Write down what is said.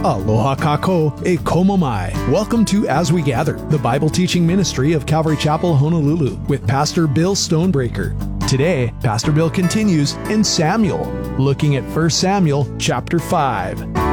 Aloha kako e komo mai. Welcome to As We Gather, the Bible teaching ministry of Calvary Chapel, Honolulu, with Pastor Bill Stonebreaker. Today, Pastor Bill continues in Samuel, looking at 1 Samuel chapter 5.